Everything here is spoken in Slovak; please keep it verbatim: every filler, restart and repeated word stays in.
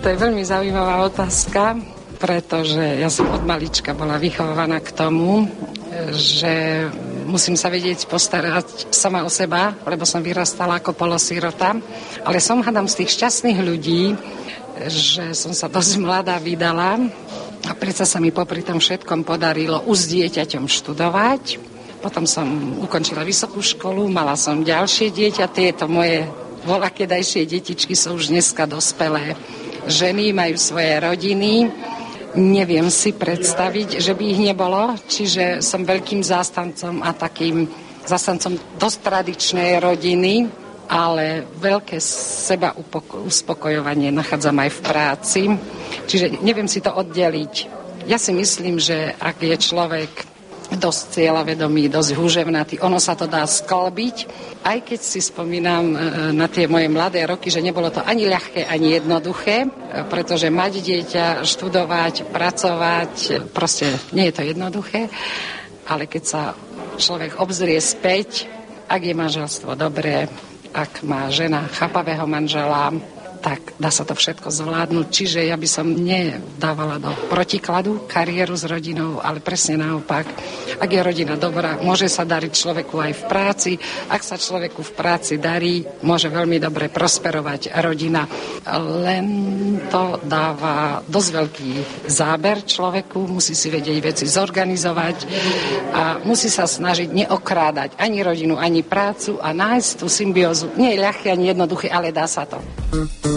To je veľmi zaujímavá otázka, pretože ja som od malička bola vychovaná k tomu, že musím sa vedieť postarať sama o seba, lebo som vyrastala ako polosirota, ale som hádam z tých šťastných ľudí, že som sa dosť mladá vydala a predsa sa mi popri tom všetkom podarilo už s dieťaťom študovať. Potom som ukončila vysokú školu, mala som ďalšie dieťa, tieto moje volakedajšie detičky sú už dneska dospelé ženy, majú svoje rodiny. Neviem si predstaviť, že by ich nebolo, čiže som veľkým zástancom a takým zástancom dosť tradičnej rodiny, ale veľké seba uspokojovanie nachádzam aj v práci, čiže neviem si to oddeliť. Ja si myslím, že ak je človek dosť cieľavedomý, dosť húževnatý, ono sa to dá sklbiť, aj keď si spomínam na tie moje mladé roky, že nebolo to ani ľahké, ani jednoduché, pretože mať dieťa, študovať, pracovať, proste nie je to jednoduché, ale keď sa človek obzrie späť, ak je manželstvo dobré, ak má žena chápavého manžela, tak dá sa to všetko zvládnuť. Čiže ja by som nedávala do protikladu kariéru s rodinou, ale presne naopak. Ak je rodina dobrá, môže sa dariť človeku aj v práci. Ak sa človeku v práci darí, môže veľmi dobre prosperovať rodina. Len to dáva dosť veľký záber človeku, musí si vedieť veci zorganizovať a musí sa snažiť neokrádať ani rodinu, ani prácu a nájsť tú symbiózu. Nie je ľahké ani jednoduché, ale dá sa to.